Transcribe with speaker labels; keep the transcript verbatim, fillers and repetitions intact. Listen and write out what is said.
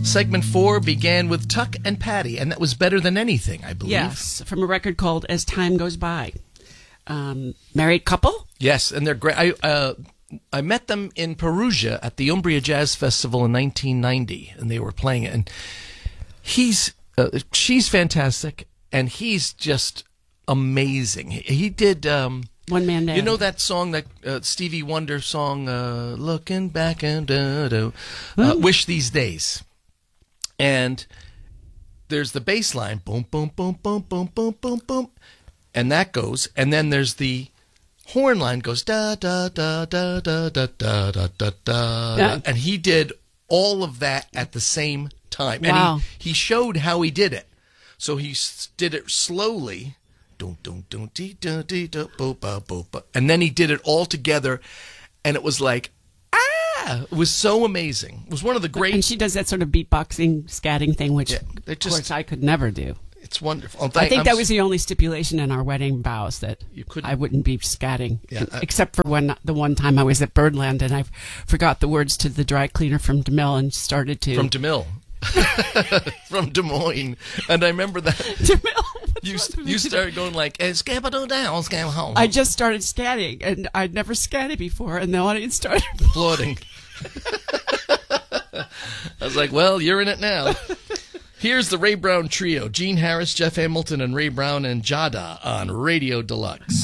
Speaker 1: segment four began with Tuck and Patty, and that was Better Than Anything, I believe.
Speaker 2: Yes, from a record called As Time Goes By. Um, married couple?
Speaker 1: Yes, and they're great. I, uh, I met them in Perugia at the Umbria Jazz Festival in nineteen ninety, and they were playing it. And he's, uh, she's fantastic, and he's just amazing. He, he did... Um,
Speaker 2: One Man Band.
Speaker 1: You know that song, that uh, Stevie Wonder song, uh, Looking Back and da, da, uh, Wish These Days. And there's the bass line, boom, boom, boom, boom, boom, boom, boom, boom. And that goes. And then there's the horn line goes, da, da, da, da, da, da, da, da, da, da.
Speaker 2: Yeah.
Speaker 1: And he did all of that at the same time.
Speaker 2: Wow.
Speaker 1: And he, he showed how he did it. So he s- did it slowly. Dun, dun, dun, dee, dun, dee, dun, bo, ba, bo, ba. And then he did it all together, and it was like, ah! It was so amazing. It was one of the great...
Speaker 2: And she does that sort of beatboxing, scatting thing, which,
Speaker 1: Yeah, they
Speaker 2: of
Speaker 1: just-
Speaker 2: course, I could never do.
Speaker 1: It's wonderful. Oh,
Speaker 2: I
Speaker 1: thank-
Speaker 2: think
Speaker 1: I'm
Speaker 2: that
Speaker 1: s-
Speaker 2: was the only stipulation in our wedding vows, that
Speaker 1: You couldn't-
Speaker 2: I wouldn't be scatting,
Speaker 1: Yeah, I-
Speaker 2: except for when the one time I was at Birdland and I forgot the words to the dry cleaner from DeMille and started to...
Speaker 1: From DeMille. From Des Moines. And I remember that.
Speaker 2: DeMille.
Speaker 1: You, you started going like, eh, scabba down, scam home.
Speaker 2: I just started scatting, and I'd never scatted before, and the audience started
Speaker 1: applauding. I was like, well, you're in it now. Here's the Ray Brown Trio. Gene Harris, Jeff Hamilton, and Ray Brown and Jada on Radio Deluxe.